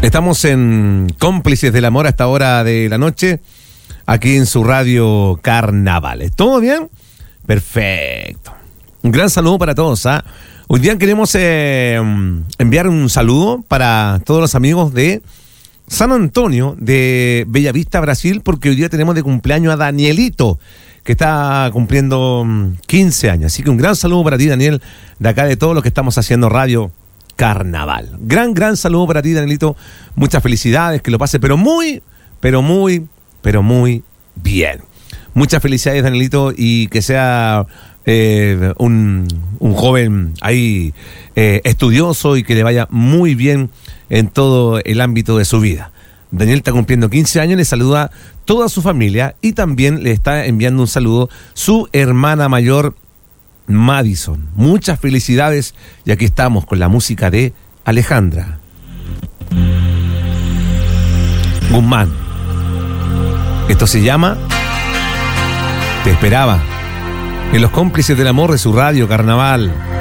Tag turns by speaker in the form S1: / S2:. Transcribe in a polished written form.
S1: Estamos en Cómplices del Amor a esta hora de la noche, aquí en su radio Carnaval. ¿Todo bien? Perfecto. Un gran saludo para todos, ¿ah? Hoy día queremos enviar un saludo para todos los amigos de San Antonio, de Bellavista, Brasil, porque hoy día tenemos de cumpleaños a Danielito, que está cumpliendo 15 años. Así que un gran saludo para ti, Daniel, de acá de todos los que estamos haciendo radio Carnaval. Gran saludo para ti, Danielito. Muchas felicidades, que lo pase, pero muy bien. Muchas felicidades, Danielito, y que sea un joven ahí estudioso y que le vaya muy bien en todo el ámbito de su vida. Daniel está cumpliendo 15 años, le saluda toda su familia y también le está enviando un saludo su hermana mayor, Madison. Muchas felicidades, y aquí estamos con la música de Alejandra Guzmán. Esto se llama Te esperaba, en los Cómplices del Amor de su radio Carnaval.